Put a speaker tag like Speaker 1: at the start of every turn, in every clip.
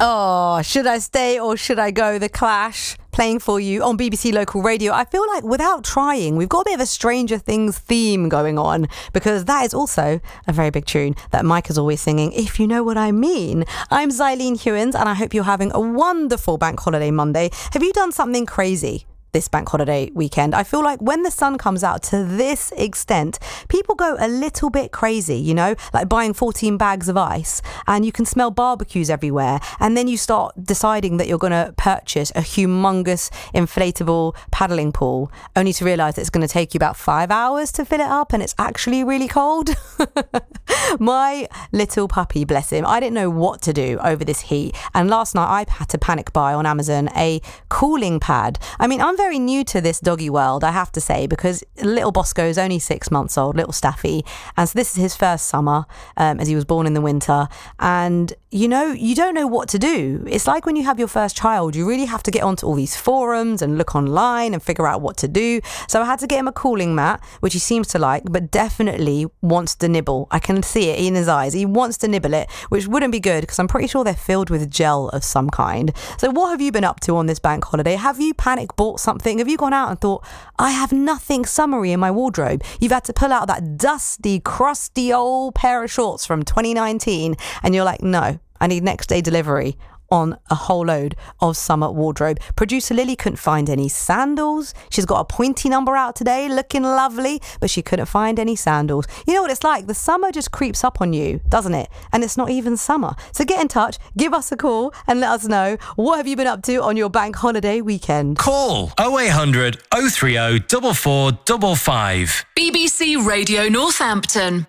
Speaker 1: Oh, should I stay or should I go? The Clash playing for you on BBC Local Radio. I feel like without trying, we've got a bit of a Stranger Things theme going on, because that is also a very big tune that Mike is always singing, if you know what I mean. I'm Xylene Hewins and I hope you're having a wonderful Bank Holiday Monday. Have you done something crazy this bank holiday weekend? I feel like when the sun comes out to this extent, people go a little bit crazy, you know, like buying 14 bags of ice, and you can smell barbecues everywhere. And then you start deciding that you're going to purchase a humongous inflatable paddling pool, only to realise that it's going to take you about 5 hours to fill it up and it's actually really cold. My little puppy, bless him, I didn't know what to do over this heat. And last night I had to panic buy on Amazon a cooling pad. I mean, I'm very new to this doggy world, I have to say, because little Bosco is only 6 months old, little Staffy, and so this is his first summer, as he was born in the winter. And you know, you don't know what to do. It's like when you have your first child, you really have to get onto all these forums and look online and figure out what to do. So I had to get him a cooling mat, which he seems to like, but definitely wants to nibble. I can see it in his eyes. He wants to nibble it, which wouldn't be good because I'm pretty sure they're filled with gel of some kind. So what have you been up to on this bank holiday? Have you panic bought something? Have you gone out and thought, I have nothing summery in my wardrobe? You've had to pull out that dusty, crusty old pair of shorts from 2019 and you're like, no, I need next day delivery on a whole load of summer wardrobe. Producer Lily couldn't find any sandals. She's got a pointy number out today, looking lovely, but she couldn't find any sandals. You know what it's like? The summer just creeps up on you, doesn't it? And it's not even summer. So get in touch, give us a call and let us know, what have you been up to on your bank holiday weekend?
Speaker 2: Call 0800 030 4455.
Speaker 3: BBC Radio Northampton.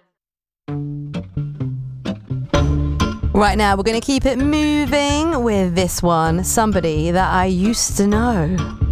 Speaker 1: Right now, we're going to keep it moving with this one, Somebody That I Used to Know.